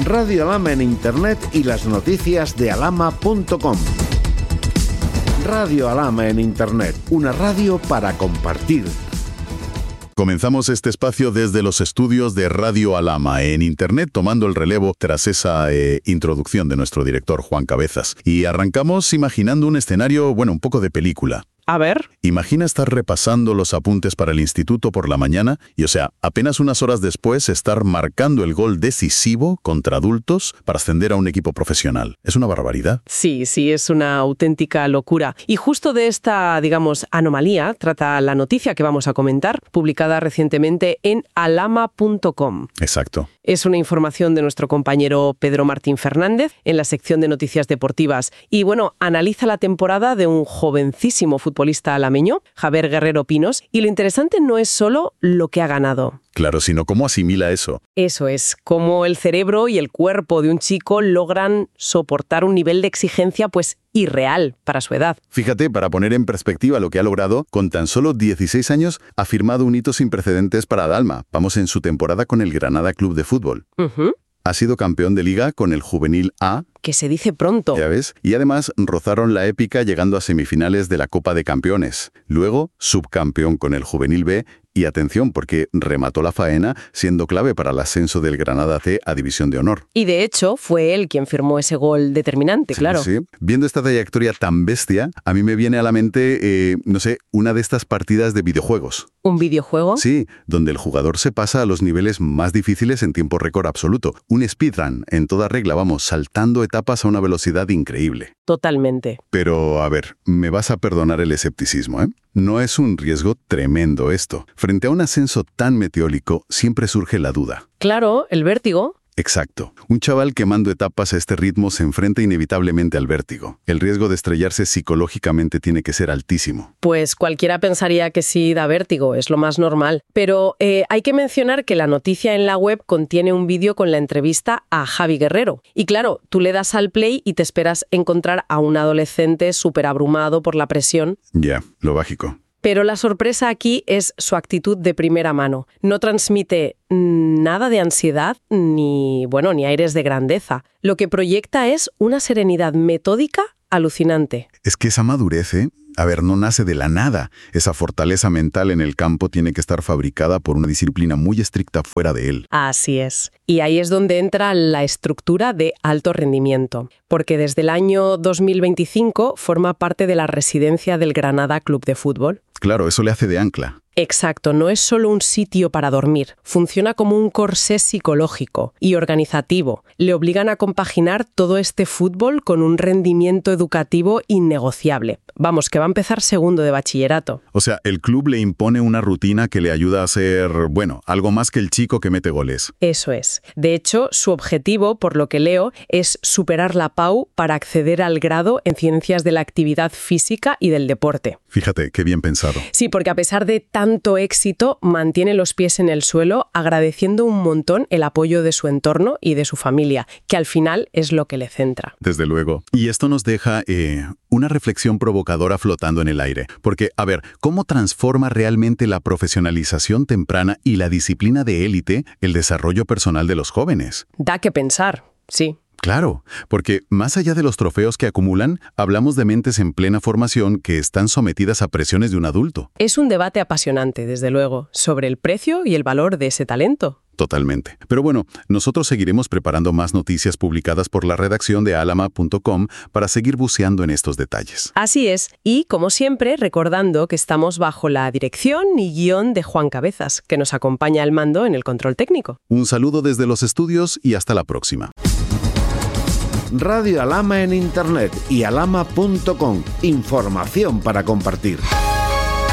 Radio Alhama en Internet y las noticias de alhama.com. Radio Alhama en Internet, una radio para compartir. Comenzamos este espacio desde los estudios de Radio Alhama en Internet, tomando el relevo tras esa introducción de nuestro director Juan Cabezas. Y arrancamos imaginando un escenario, un poco de película. A ver. Imagina estar repasando los apuntes para el instituto por la mañana y, apenas unas horas después estar marcando el gol decisivo contra adultos para ascender a un equipo profesional. Es una barbaridad. Sí, es una auténtica locura. Y justo de esta, anomalía trata la noticia que vamos a comentar, publicada recientemente en alhama.com. Exacto. Es una información de nuestro compañero Pedro Martín Fernández en la sección de noticias deportivas. Y analiza la temporada de un jovencísimo futbolista alameño, Javier Guerrero Pinos, y lo interesante no es solo lo que ha ganado. Claro, sino cómo asimila eso. Eso es, cómo el cerebro y el cuerpo de un chico logran soportar un nivel de exigencia irreal para su edad. Fíjate, para poner en perspectiva lo que ha logrado, con tan solo 16 años ha firmado un hito sin precedentes para Alhama. Vamos en su temporada con el Granada Club de Fútbol. Ha sido campeón de Liga con el Juvenil A. Que se dice pronto. Ya ves. Y además rozaron la épica llegando a semifinales de la Copa de Campeones. Luego, subcampeón con el Juvenil B. Y atención, porque remató la faena siendo clave para el ascenso del Granada C a División de Honor. Y de hecho, fue él quien firmó ese gol determinante, claro. Sí. Viendo esta trayectoria tan bestia, a mí me viene a la mente, una de estas partidas de videojuegos. ¿Un videojuego? Sí, donde el jugador se pasa a los niveles más difíciles en tiempo récord absoluto. Un speedrun, en toda regla, saltando etapas a una velocidad increíble. Totalmente. Pero, me vas a perdonar el escepticismo, ¿eh? No es un riesgo tremendo esto. Frente a un ascenso tan meteórico, siempre surge la duda. Claro, el vértigo. Exacto. Un chaval quemando etapas a este ritmo se enfrenta inevitablemente al vértigo. El riesgo de estrellarse psicológicamente tiene que ser altísimo. Pues cualquiera pensaría que sí da vértigo, es lo más normal. Pero hay que mencionar que la noticia en la web contiene un vídeo con la entrevista a Javi Guerrero. Y claro, tú le das al play y te esperas encontrar a un adolescente súper abrumado por la presión. Ya, lo básico. Pero la sorpresa aquí es su actitud de primera mano. No transmite nada de ansiedad ni aires de grandeza. Lo que proyecta es una serenidad metódica alucinante. Es que esa madurez, no nace de la nada. Esa fortaleza mental en el campo tiene que estar fabricada por una disciplina muy estricta fuera de él. Así es. Y ahí es donde entra la estructura de alto rendimiento. Porque desde el año 2025 forma parte de la residencia del Granada Club de Fútbol. Claro, eso le hace de ancla. Exacto, no es solo un sitio para dormir, funciona como un corsé psicológico y organizativo. Le obligan a compaginar todo este fútbol con un rendimiento educativo innegociable. Vamos, que va a empezar segundo de bachillerato. O sea, el club le impone una rutina que le ayuda a ser, algo más que el chico que mete goles. Eso es. De hecho, su objetivo, por lo que leo, es superar la PAU para acceder al grado en Ciencias de la Actividad Física y del Deporte. Fíjate, qué bien pensado. Sí, porque a pesar de tanto éxito, mantiene los pies en el suelo, agradeciendo un montón el apoyo de su entorno y de su familia, que al final es lo que le centra. Desde luego. Y esto nos deja una reflexión provocadora flotando en el aire. Porque, ¿cómo transforma realmente la profesionalización temprana y la disciplina de élite el desarrollo personal de los jóvenes? Da que pensar, sí. Claro, porque más allá de los trofeos que acumulan, hablamos de mentes en plena formación que están sometidas a presiones de un adulto. Es un debate apasionante, desde luego, sobre el precio y el valor de ese talento. Totalmente. Pero nosotros seguiremos preparando más noticias publicadas por la redacción de alhama.com para seguir buceando en estos detalles. Así es. Y, como siempre, recordando que estamos bajo la dirección y guión de Juan Cabezas, que nos acompaña al mando en el control técnico. Un saludo desde los estudios y hasta la próxima. Radio Alhama en Internet y alhama.com. Información para compartir.